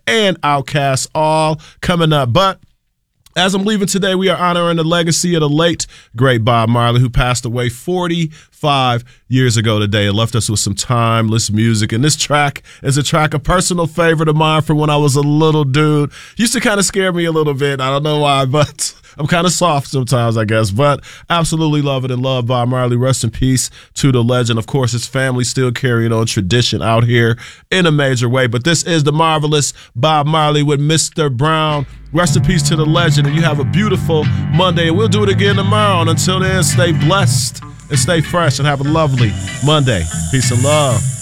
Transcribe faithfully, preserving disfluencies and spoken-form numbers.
and Outkast, all coming up. But as I'm leaving today, we are honoring the legacy of the late, great Bob Marley, who passed away forty-five years ago today and left us with some timeless music. And this track is a track, a personal favorite of mine from when I was a little dude. Used to kind of scare me a little bit. I don't know why, but I'm kind of soft sometimes, I guess. But absolutely love it and love Bob Marley. Rest in peace to the legend. Of course, his family still carrying on tradition out here in a major way. But this is the marvelous Bob Marley with Mister Brown. Rest in peace to the legend, and you have a beautiful Monday. And we'll do it again tomorrow. And until then, stay blessed and stay fresh and have a lovely Monday. Peace and love.